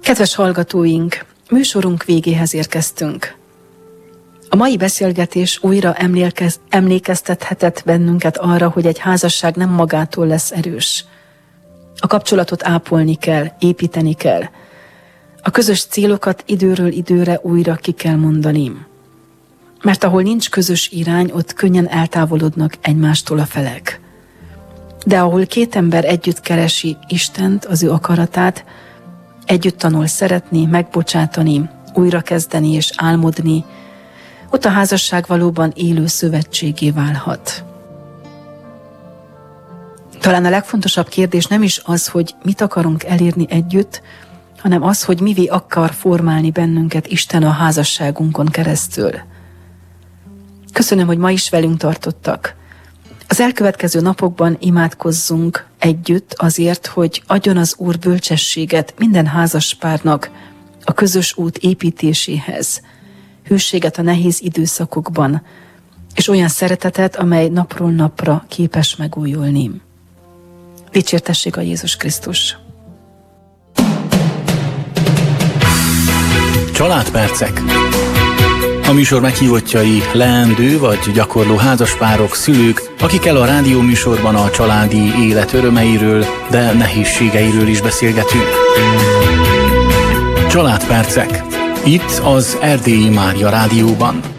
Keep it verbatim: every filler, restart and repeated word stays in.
Kedves hallgatóink, műsorunk végéhez érkeztünk. A mai beszélgetés újra emlékez, emlékeztethetett bennünket arra, hogy egy házasság nem magától lesz erős. A kapcsolatot ápolni kell, építeni kell. A közös célokat időről időre újra ki kell mondani. Mert ahol nincs közös irány, ott könnyen eltávolodnak egymástól a felek. De ahol két ember együtt keresi Istent, az ő akaratát, együtt tanul szeretni, megbocsátani, újrakezdeni és álmodni, ott a házasság valóban élő szövetségé válhat. Talán a legfontosabb kérdés nem is az, hogy mit akarunk elérni együtt, hanem az, hogy mivé akar formálni bennünket Isten a házasságunkon keresztül. Köszönöm, hogy ma is velünk tartottak. Az elkövetkező napokban imádkozzunk együtt azért, hogy adjon az Úr bölcsességet minden házaspárnak a közös út építéséhez, hűséget a nehéz időszakokban, és olyan szeretetet, amely napról napra képes megújulni. Dicsértessék a Jézus Krisztus! Családpercek. A műsor meghívottjai leendő vagy gyakorló házaspárok, szülők, akikkel a rádióműsorban a családi élet örömeiről, de nehézségeiről is beszélgetünk. Családpercek. Itt az Erdélyi Mária Rádióban.